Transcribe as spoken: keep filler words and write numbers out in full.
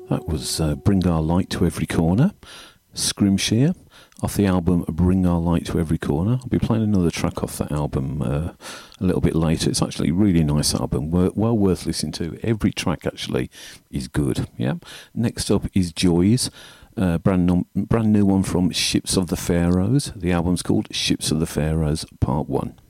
That was uh, Bring Our Light to Every Corner, Scrimshire, off the album Bring Our Light to Every Corner. I'll be playing another track off that album uh, a little bit later. It's actually a really nice album, well worth listening to. Every track actually is good. Yeah. Next up is Joys, uh, brand, num- brand new one from Ships of the Pharaohs. The album's called Ships of the Pharaohs Part one.